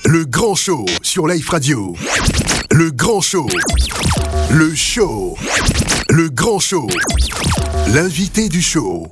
Le grand show sur Life Radio. Le grand show. Le show. Le grand show. L'invité du show.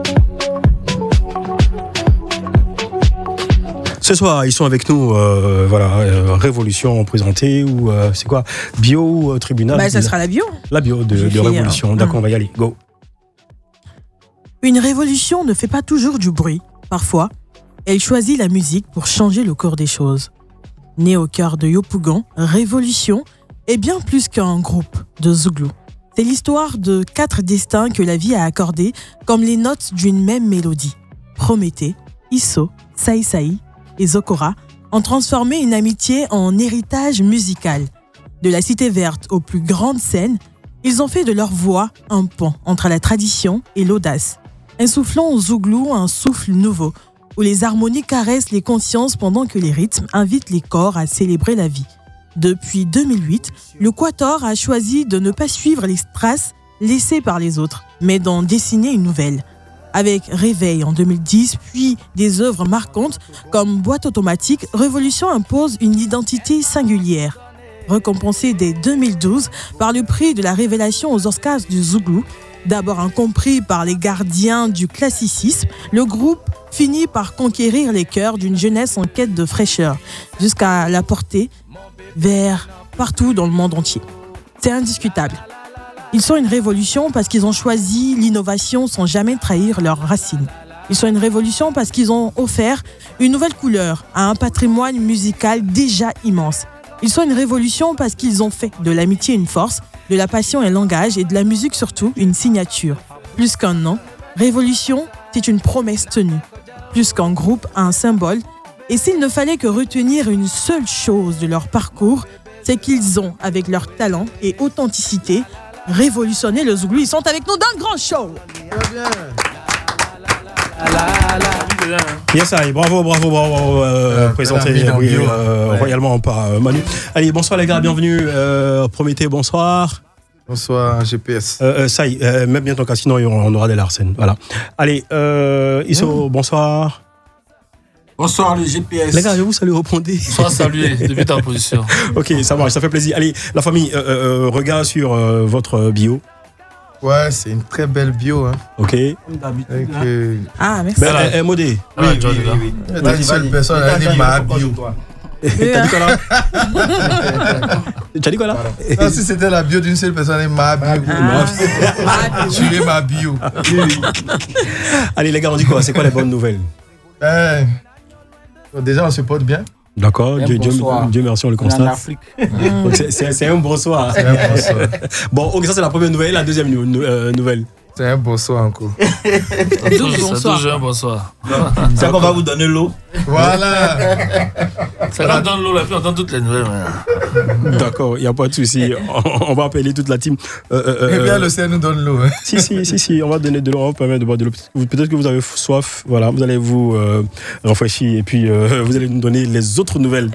Ce soir, ils sont avec nous, Révolution présentée ou c'est quoi, bio ou tribunal? Ça sera la bio. La bio de Révolution. D'accord, on va y aller. Go. Une révolution ne fait pas toujours du bruit. Parfois, elle choisit la musique pour changer le cours des choses. Née au cœur de Yopougon, Révolution est bien plus qu'un groupe de Zouglou. C'est l'histoire de 4 destins que la vie a accordés comme les notes d'une même mélodie. Prométhée, Isso, Saïsaï et Zokora ont transformé une amitié en héritage musical. De la Cité Verte aux plus grandes scènes, ils ont fait de leur voix un pont entre la tradition et l'audace, insufflant aux Zouglous un souffle nouveau, où les harmonies caressent les consciences pendant que les rythmes invitent les corps à célébrer la vie. Depuis 2008, le Quator a choisi de ne pas suivre les traces laissées par les autres, mais d'en dessiner une nouvelle. Avec Réveil en 2010, puis des œuvres marquantes comme Boîte automatique, Révolution impose une identité singulière. Récompensé dès 2012 par le prix de la révélation aux Oscars du Zouglou, d'abord incompris par les gardiens du classicisme, le groupe finit par conquérir les cœurs d'une jeunesse en quête de fraîcheur, jusqu'à la porter vers partout dans le monde entier. C'est indiscutable. Ils sont une révolution parce qu'ils ont choisi l'innovation sans jamais trahir leurs racines. Ils sont une révolution parce qu'ils ont offert une nouvelle couleur à un patrimoine musical déjà immense. Ils sont une révolution parce qu'ils ont fait de l'amitié une force, de la passion un langage et de la musique surtout une signature. Plus qu'un nom, Révolution, c'est une promesse tenue. Plus qu'un groupe, un symbole. Et s'il ne fallait que retenir une seule chose de leur parcours, c'est qu'ils ont, avec leur talent et authenticité, révolutionné le Zouglou. Ils sont avec nous dans le grand show. Yes, allez, bravo, présenté royalement par Manu. Allez, bonsoir les gars, bienvenue. Prométhée, bonsoir. Bonsoir, GPS. Ça y est, mets bien ton cas, sinon on aura des larcènes. Voilà. Allez, Isso, bonsoir. Bonsoir le GPS. Les gars, je vous salue, répondez. Sois salué depuis ta position. Ok, ça marche, ça fait plaisir. Allez, la famille, regard sur votre bio. Ouais, c'est une très belle bio. Hein. Ok. Ah, merci. Modé. Oui. T'as une seule personne, elle dit ma bio. T'as dit quoi là? Tu as dit quoi là? Non, si c'était la bio d'une seule personne, elle dit ma bio. Suivez ma bio. Allez les gars, on dit quoi? C'est quoi les bonnes nouvelles? Déjà, on se porte bien. D'accord, Dieu merci, on le constate. En Afrique. C'est un bonsoir. Bon, ok, ça c'est la première nouvelle. Et la deuxième nouvelle? C'est un bonsoir encore. C'est toujours un bonsoir. C'est qu'on va vous donner l'eau. Voilà. C'est quand on donne l'eau, là, puis on donne toutes les nouvelles. D'accord, il n'y a pas de souci. On va appeler toute la team. Et bien, le ciel nous donne l'eau. Hein. Si, on va donner de l'eau, on va permettre de boire de l'eau. Peut-être que vous avez soif, voilà, vous allez vous rafraîchir et puis vous allez nous donner les autres nouvelles.